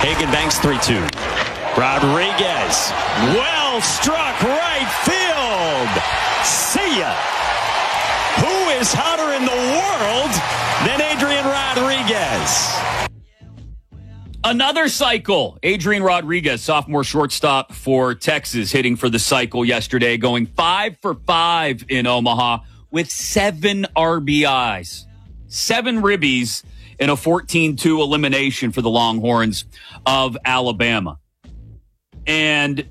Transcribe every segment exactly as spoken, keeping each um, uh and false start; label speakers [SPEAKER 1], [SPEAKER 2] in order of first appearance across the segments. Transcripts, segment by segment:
[SPEAKER 1] Hagen banks three two. Rodriguez. Well struck right field. See ya. Who is hotter in the world than Adrian Rodriguez?
[SPEAKER 2] Another cycle. Adrian Rodriguez, sophomore shortstop for Texas, hitting for the cycle yesterday, going five for five in Omaha with seven R B Is. Seven ribbies in a fourteen two elimination for the Longhorns of Alabama. And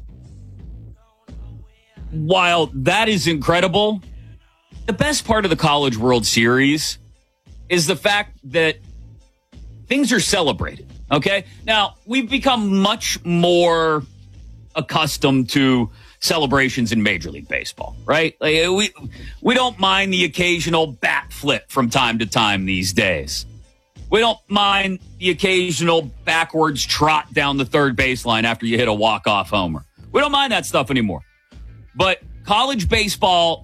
[SPEAKER 2] while that is incredible, the best part of the College World Series is the fact that things are celebrated. Okay? Now, we've become much more accustomed to celebrations in Major League Baseball, right? Like, we we don't mind the occasional bat flip from time to time these days. We don't mind the occasional backwards trot down the third baseline after you hit a walk-off homer. We don't mind that stuff anymore. But college baseball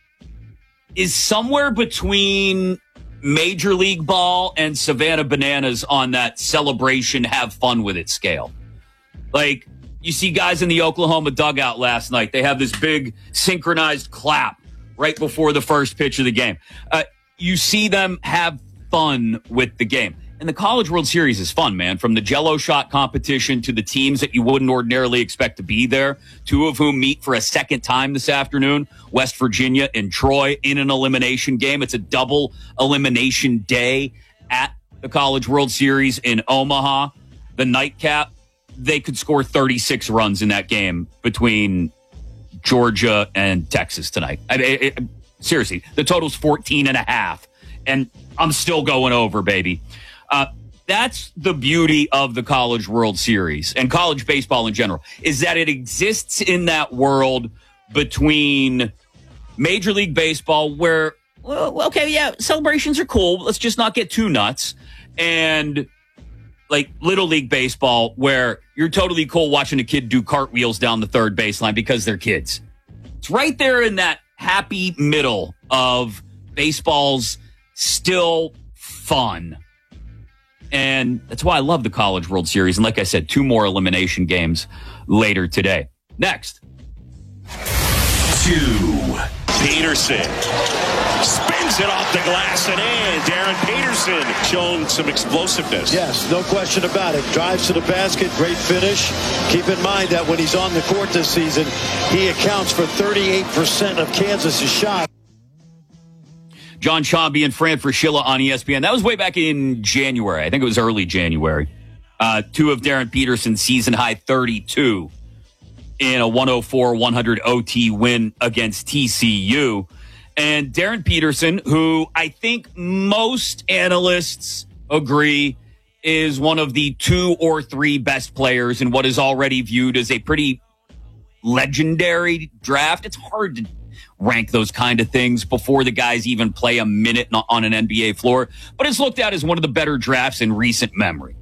[SPEAKER 2] is somewhere between Major League Ball and Savannah Bananas on that celebration, have fun with it scale. Like, you see guys in the Oklahoma dugout last night. They have this big synchronized clap right before the first pitch of the game. Uh, you see them have fun with the game. And the College World Series is fun, man. From the Jell-O shot competition to the teams that you wouldn't ordinarily expect to be there, two of whom meet for a second time this afternoon, West Virginia and Troy, in an elimination game. It's a double elimination day at the College World Series in Omaha. The nightcap, they could score thirty-six runs in that game between Georgia and Texas tonight. I mean, it, it, seriously, the total's fourteen and a half, and I'm still going over, baby. Uh, that's the beauty of the College World Series and college baseball in general, is that it exists in that world between Major League Baseball, where, well, okay, yeah, celebrations are cool. Let's just not get too nuts. And like Little League Baseball, where you're totally cool watching a kid do cartwheels down the third baseline because they're kids. It's right there in that happy middle of baseball's still fun. And that's why I love the College World Series. And like I said, two more elimination games later today. Next.
[SPEAKER 1] Two. Peterson spins it off the glass and in. Darren Peterson showing some explosiveness.
[SPEAKER 3] Yes, no question about it. Drives to the basket, great finish. Keep in mind that when he's on the court this season, he accounts for thirty-eight percent of Kansas's shots.
[SPEAKER 2] John Chomby and Fran Fraschilla on E S P N. That was way back in January. I think it was early January. Uh, two of Darren Peterson's season-high thirty-two in a one oh four one hundred O T win against T C U. And Darren Peterson, who I think most analysts agree is one of the two or three best players in what is already viewed as a pretty legendary draft. It's hard to rank those kind of things before the guys even play a minute on an N B A floor, but it's looked at as one of the better drafts in recent memory.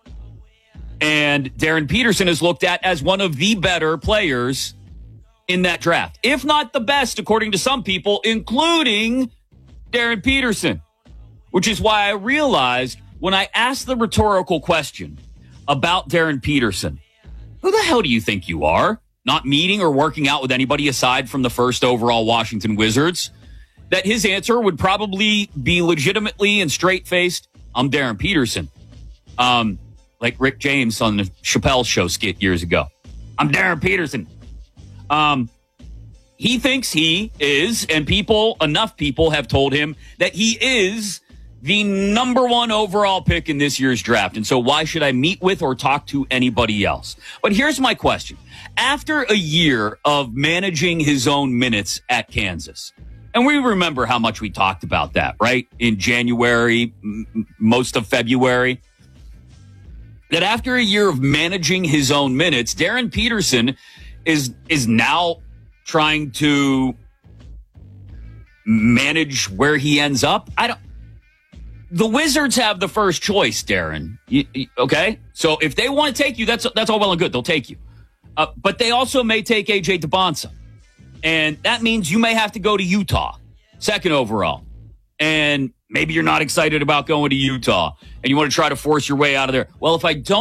[SPEAKER 2] And Darren Peterson is looked at as one of the better players in that draft, if not the best, according to some people, including Darren Peterson, which is why I realized when I asked the rhetorical question about Darren Peterson, who the hell do you think you are? Not meeting or working out with anybody aside from the first overall Washington Wizards, that his answer would probably be legitimately and straight-faced, I'm Darren Peterson. Um, like Rick James on the Chappelle Show skit years ago. I'm Darren Peterson. Um, he thinks he is, and people, enough people have told him that he is the number one overall pick in this year's draft. And so why should I meet with or talk to anybody else? But here's my question. After a year of managing his own minutes at Kansas, and we remember how much we talked about that, right? In January, m- most of February, that after a year of managing his own minutes, Darren Peterson is is now trying to manage where he ends up. I don't. The Wizards have the first choice, Darren. You, you, okay, so if they want to take you, that's that's all well and good. They'll take you. Uh, but they also may take A J DeBonsa. And that means you may have to go to Utah, second overall. And maybe you're not excited about going to Utah and you want to try to force your way out of there. Well, if I don't